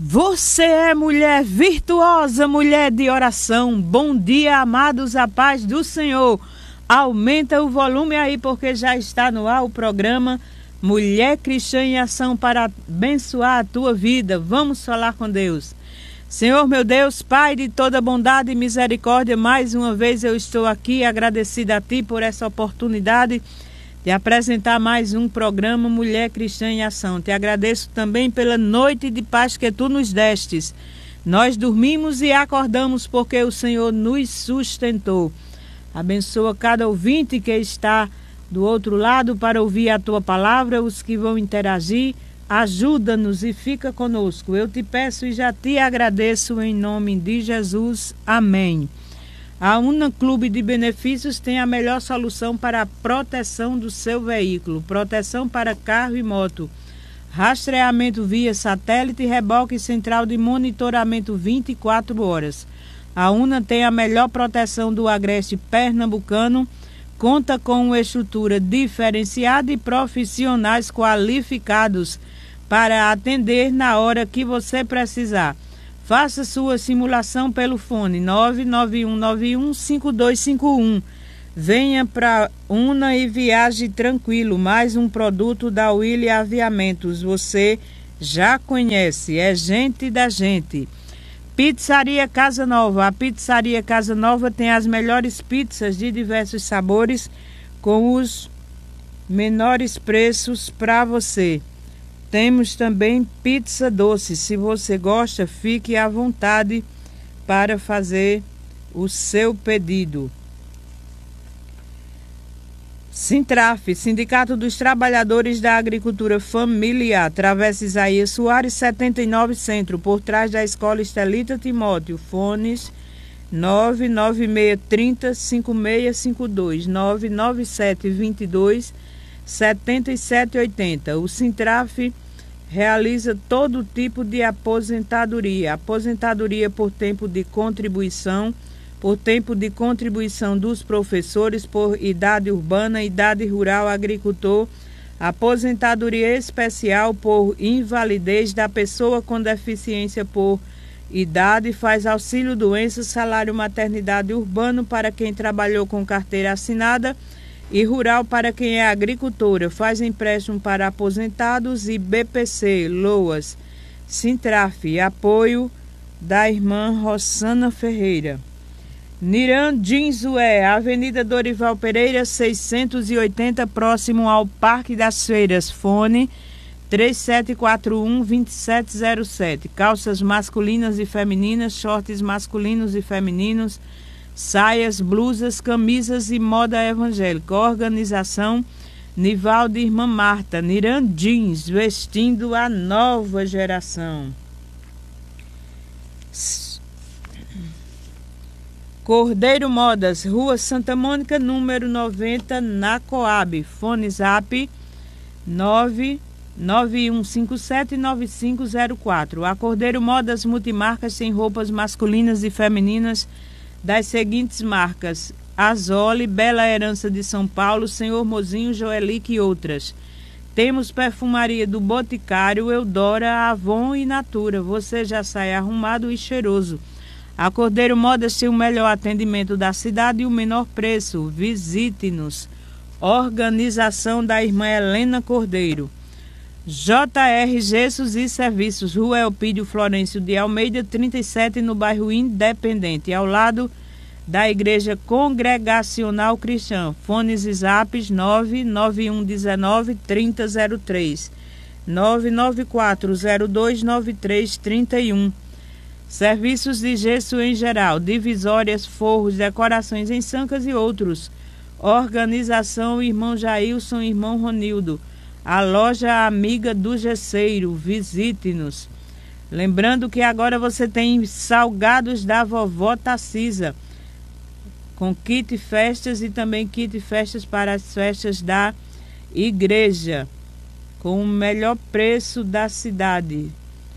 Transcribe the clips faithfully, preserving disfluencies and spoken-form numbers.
Você é mulher virtuosa, mulher de oração. Bom dia, amados, a paz do Senhor. Aumenta o volume aí, porque já está no ar o programa Mulher Cristã em Ação para abençoar a tua vida. Vamos falar com Deus. Senhor, meu Deus, Pai de toda bondade e misericórdia, mais uma vez eu estou aqui agradecida a Ti por essa oportunidade de apresentar mais um programa Mulher Cristã em Ação. Te agradeço também pela noite de paz que Tu nos destes. Nós dormimos e acordamos porque o Senhor nos sustentou. Abençoa cada ouvinte que está do outro lado para ouvir a Tua palavra, os que vão interagir. Ajuda-nos e fica conosco. Eu te peço e já te agradeço em nome de Jesus. Amém. A Una Clube de Benefícios tem a melhor solução para a proteção do seu veículo. Proteção para carro e moto. Rastreamento via satélite, reboque central de monitoramento vinte e quatro horas. A Una tem a melhor proteção do agreste pernambucano. Conta com uma estrutura diferenciada e profissionais qualificados para atender na hora que você precisar. Faça sua simulação pelo fone nove nove um nove um cinco dois cinco um. Venha para Una e viaje tranquilo. Mais um produto da Willy Aviamentos. Você já conhece, é gente da gente. Pizzaria Casa Nova. A Pizzaria Casa Nova tem as melhores pizzas de diversos sabores com os menores preços para você. Temos também pizza doce. Se você gosta, fique à vontade para fazer o seu pedido. Sintraf, Sindicato dos Trabalhadores da Agricultura Familiar, Travessa Isaías Soares, setenta e nove Centro, por trás da Escola Estelita Timóteo. Fones nove nove seis três zero cinco seis cinco dois, nove nove sete dois dois sete sete oito zero. O Sintraf realiza todo tipo de aposentadoria. Aposentadoria por tempo de contribuição, por tempo de contribuição dos professores, por idade urbana, idade rural, agricultor, aposentadoria especial por invalidez da pessoa com deficiência por idade, faz auxílio doença, salário maternidade urbano para quem trabalhou com carteira assinada e rural para quem é agricultora, faz empréstimo para aposentados e B P C, Loas, Sintraf, apoio da irmã Rossana Ferreira. Niran Jeansué, Avenida Dorival Pereira, seiscentos e oitenta, próximo ao Parque das Feiras. Fone três sete quatro um, dois sete zero sete. Calças masculinas e femininas, shorts masculinos e femininos, saias, blusas, camisas e moda evangélica. Organização Nivaldo e Irmã Marta. Niran Jeans, vestindo a nova geração. Cordeiro Modas, Rua Santa Mônica, número noventa, na Coab. Fone Zap nove nove um cinco sete nove cinco zero quatro. A Cordeiro Modas Multimarcas tem roupas masculinas e femininas das seguintes marcas: Azole, Bela Herança de São Paulo, Senhor Mozinho, Joelique e outras. Temos perfumaria do Boticário, Eudora, Avon e Natura. Você já sai arrumado e cheiroso. A Cordeiro Modas tem o melhor atendimento da cidade e o menor preço. Visite-nos. Organização da irmã Helena Cordeiro. J R Gessos e Serviços, Rua Elpídio Florencio de Almeida, trinta e sete, no bairro Independente, ao lado da Igreja Congregacional Cristã. Fones e zaps nove nove um um nove três zero zero três, nove nove quatro zero dois nove três três um. Serviços de gesso em geral, divisórias, forros, decorações em sancas e outros. Organização Irmão Jailson e Irmão Ronildo. A loja amiga do gesseiro. Visite-nos. Lembrando que agora você tem salgados da vovó Tacisa, com kit festas e também kit festas para as festas da igreja, com o melhor preço da cidade.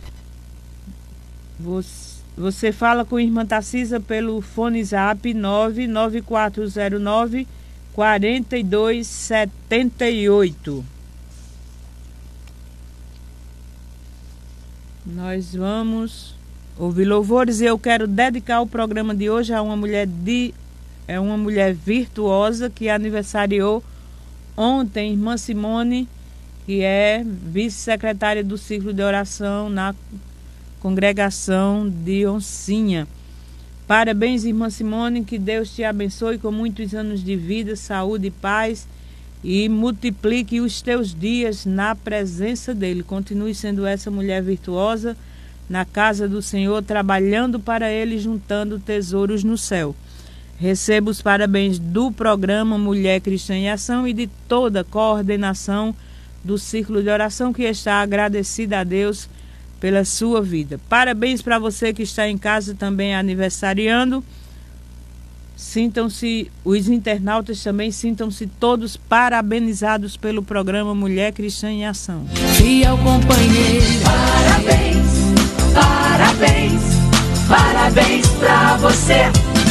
Você fala com a irmã Tacisa pelo fone Zap nove nove quatro zero nove quatro dois sete oito. Nós vamos ouvir louvores e eu quero dedicar o programa de hoje a uma mulher de é uma mulher virtuosa que aniversariou ontem, irmã Simone, que é vice-secretária do Círculo de Oração na congregação de Oncinha. Parabéns, irmã Simone, que Deus te abençoe com muitos anos de vida, saúde e paz e multiplique os teus dias na presença dele. Continue sendo essa mulher virtuosa na casa do Senhor, trabalhando para ele, juntando tesouros no céu. Receba os parabéns do programa Mulher Cristã em Ação e de toda a coordenação do Círculo de Oração, que está agradecida a Deus pela sua vida. Parabéns para você que está em casa também aniversariando. Sintam-se, os internautas também sintam-se todos parabenizados pelo programa Mulher Cristã em Ação. Fiel companheiro, parabéns, parabéns, parabéns para você.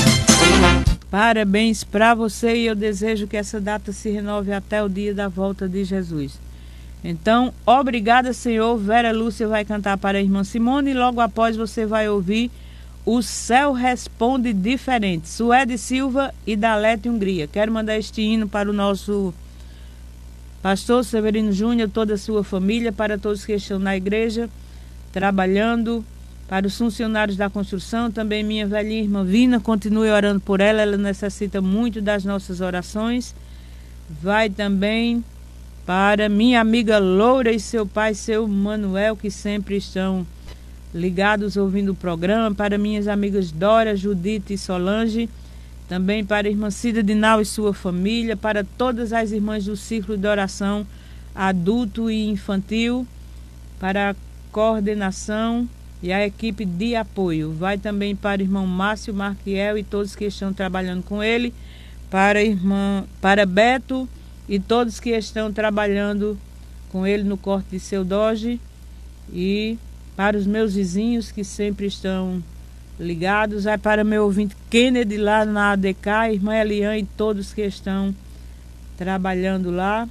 Parabéns para você e eu desejo que essa data se renove até o dia da volta de Jesus. Então, obrigada, Senhor. Vera Lúcia vai cantar para a irmã Simone e logo após você vai ouvir O Céu Responde Diferente, Suede Silva e Dalete Hungria. Quero mandar este hino para o nosso pastor Severino Júnior, toda a sua família, para todos que estão na igreja, trabalhando, para os funcionários da construção, também minha velhinha irmã Vina, continue orando por ela, ela necessita muito das nossas orações. Vai também para minha amiga Loura e seu pai, seu Manuel, que sempre estão ligados ouvindo o programa, para minhas amigas Dora, Judite e Solange, também para a irmã Cida Dinal e sua família, para todas as irmãs do Círculo de Oração adulto e infantil, para a coordenação e a equipe de apoio. Vai também para o irmão Márcio Marquiel e todos que estão trabalhando com ele, para a irmã, para Beto e todos que estão trabalhando com ele no corte de seu Doge, e para os meus vizinhos que sempre estão ligados, vai para meu ouvinte Kennedy lá na A D K, irmã Eliane e todos que estão trabalhando lá.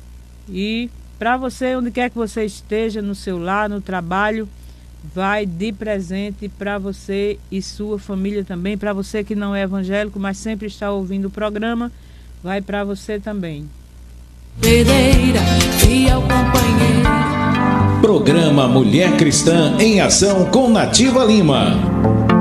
E para você, onde quer que você esteja, no seu lar, no trabalho, vai de presente para você e sua família também. Para você que não é evangélico, mas sempre está ouvindo o programa, vai para você também. Pereira, fiel companheiro. Programa Mulher Cristã em Ação com Nativa Lima.